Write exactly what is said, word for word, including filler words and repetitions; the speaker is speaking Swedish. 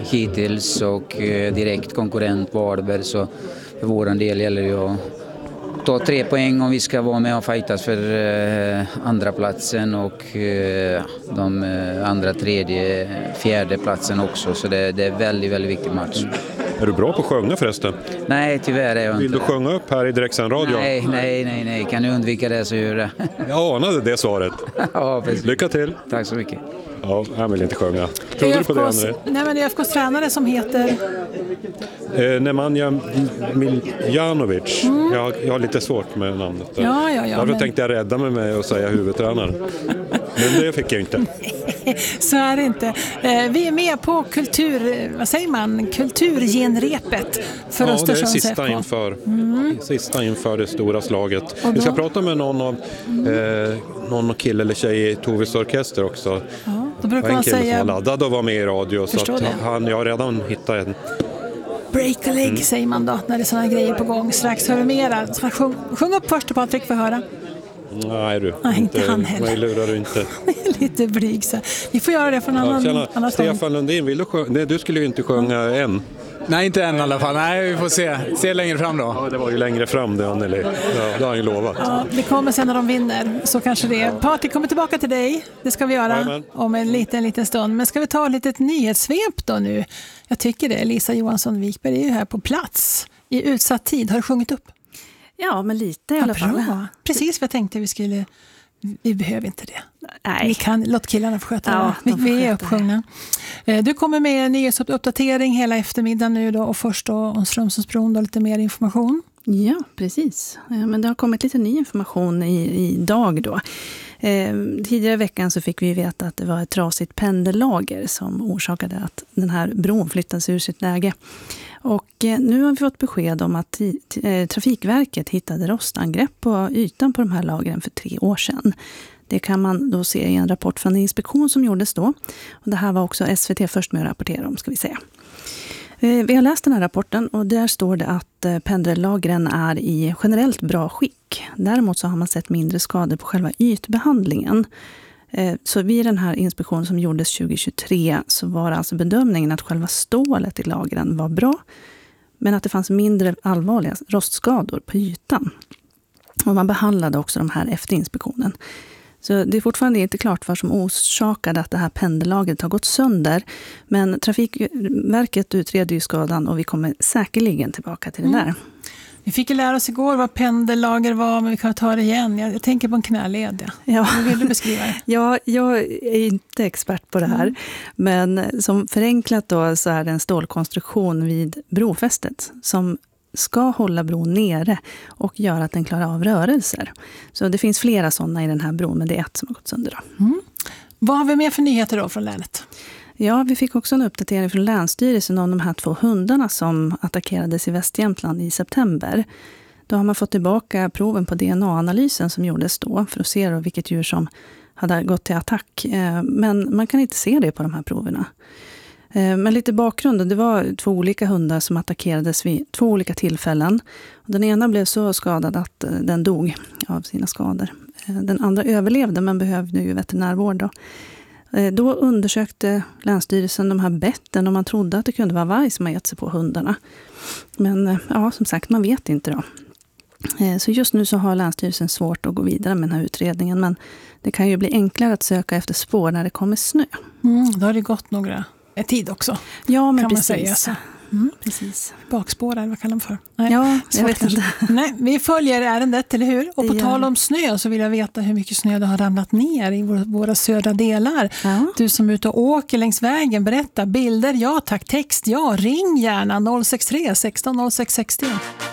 hittills och eh, direkt konkurrent Varberg, så för vår del gäller det ju att ta tre poäng om vi ska vara med och fightas för eh, andra platsen och eh, de eh, andra, tredje, fjärde platsen också, så det, det är väldigt, väldigt viktig match. Är du bra på att sjunga förresten? Nej, tyvärr är jag inte. Vill du sjunga upp här i direktsänd radio? Nej, nej, nej, nej. Kan du undvika det så gör det. Jag anade det svaret. Ja, precis. Lycka till. Tack så mycket. Ja, jag vill inte sjunga. Tror du på det, André? Nej, men det är F K:s tränare som heter... Eh, Nemanja Miljanovic. Mm. Jag, jag har lite svårt med namnet där. Ja, ja, ja. Därför men... tänkte jag rädda mig med att säga huvudtränaren. Men det fick jag inte. Så är det inte. Eh, vi är med på kultur... Vad säger man? Kulturgenrepet för ja, Östersunds det är sista F K. inför, Mm. sista inför det stora slaget. Då... Vi ska prata med någon av eh, någon kille eller tjej i Toves orkester också. Ja, då brukar en man kille säga... som var laddad och var med i radio. Så att han, jag har redan hittat en. Break a leg mm. säger man då när det är sådana grejer på gång. Strax hör vi mera. Så sjung, sjung upp först, Patrik, för höra. Nej du, Nej, inte, inte han heller. Mig lurar du inte. Lite blygsam. Vi får göra det från en ja, annan, tjena, annan Stefan Lundin, vill du sjunga? Nej, du skulle ju inte sjunga än. Nej, inte än i alla fall. Nej, vi får se. Se längre fram då. Ja, det var ju längre fram det, Anneli. Ja, det har han ju lovat. Ja, det kommer sen när de vinner. Så kanske det är. Patrik kommer tillbaka till dig. Det ska vi göra Amen. om en liten, liten stund. Men ska vi ta ett litet nyhetssvep då nu? Jag tycker det. Lisa Johansson Wikberg är ju här på plats i utsatt tid. Har du sjungit upp? Ja, men lite i alla fall. Bra. Precis vad jag tänkte vi skulle... Vi behöver inte det. Nej. Vi kan, låt killarna få sköta ja, det. De vi är uppsjungna. Du kommer med en nyhetsuppdatering hela eftermiddagen nu då, och först då om Strömsundsbron och lite mer information. Ja, precis. Men det har kommit lite ny information i, idag då. Eh, tidigare i veckan så fick vi veta att det var ett trasigt pendellager som orsakade att den här bron flyttades ur sitt läge. Och eh, nu har vi fått besked om att t- t- eh, Trafikverket hittade rostangrepp på ytan på de här lagren för tre år sedan. Det kan man då se i en rapport från en inspektion som gjordes då. Och det här var också S V T först med att rapportera om, ska vi säga. Vi har läst den här rapporten och där står det att pendellagren är i generellt bra skick. Däremot så har man sett mindre skador på själva ytbehandlingen. Så vid den här inspektionen som gjordes tjugohundratjugotre så var alltså bedömningen att själva stålet i lagren var bra. Men att det fanns mindre allvarliga rostskador på ytan. Och man behandlade också de här efter inspektionen. Så det är fortfarande inte klart vad som orsakade att det här pendellagret har gått sönder. Men Trafikverket utreder ju skadan och vi kommer säkerligen tillbaka till det där. Mm. Vi fick ju lära oss igår vad pendellager var, men vi kan ta det igen. Jag, jag tänker på en knäled. Ja. Ja. Hur vill du beskriva det? Ja, jag är inte expert på det här. Mm. Men som förenklat då så är det en stålkonstruktion vid brofästet som ska hålla bron nere och göra att den klarar av rörelser. Så det finns flera sådana i den här bron, men det är ett som har gått sönder då. Mm. Vad har vi med för nyheter då från länet? Ja, vi fick också en uppdatering från Länsstyrelsen om de här två hundarna som attackerades i Västjämtland i september. Då har man fått tillbaka proven på D N A-analysen som gjordes då för att se då vilket djur som hade gått till attack. Men man kan inte se det på de här proverna. Men lite bakgrund, det var två olika hundar som attackerades vid två olika tillfällen. Den ena blev så skadad att den dog av sina skador. Den andra överlevde men behövde ju veterinärvård då. Då undersökte Länsstyrelsen de här betten och man trodde att det kunde vara varg som har gett sig på hundarna. Men ja, som sagt, man vet inte då. Så just nu så har Länsstyrelsen svårt att gå vidare med den här utredningen. Men det kan ju bli enklare att söka efter spår när det kommer snö. Mm, då har det gått några tid också. Ja, men kan precis. Man säga så. Mm, precis. Bakspårar, vad kallar man för? Nej, ja, jag vet inte. Nej, vi följer ärendet, eller hur? Och på ja. tal om snö så vill jag veta hur mycket snö det har ramlat ner i våra, våra södra delar. Ja. Du som är ute och åker längs vägen, berätta. Bilder, ja tack. Text, ja. Ring gärna noll sex tre sexton noll sex sextio.